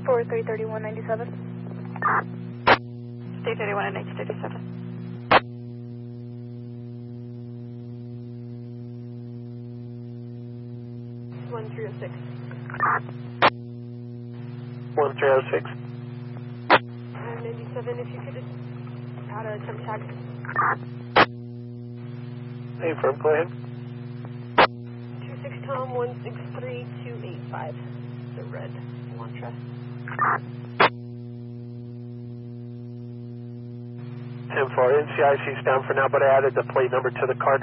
For 331.97. 331 and 1937. 1306. 1306. 97, if you could just add a temp tag. Hey, firm, go ahead. 26 Tom 163285. The red Elantra. 10-4, NCIC's down for now, but I added the plate number to the card.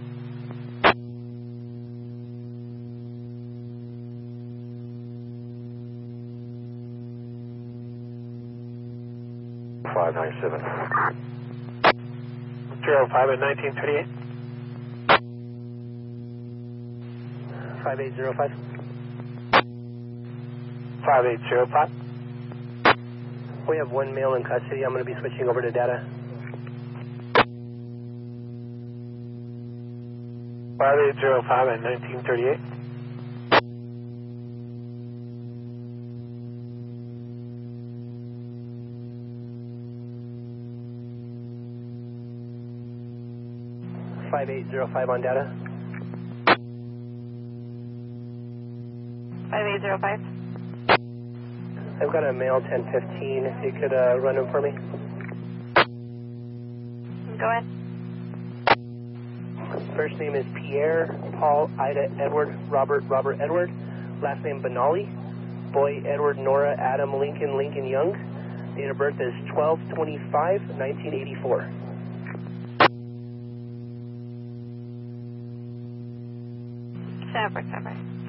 .597. 305 at 1938. 5805. 5805. We have one male in custody. I'm going to be switching over to data. 5805 at 1938. .5805 on data. 5805. I've got a male 1015. If you could run him for me. Go ahead. First name is Pierre, Paul, Ida, Edward, Robert, Edward. Last name Benali. Boy, Edward, Nora, Adam, Lincoln, Young. Date of birth is 12/25/1984. Stand by.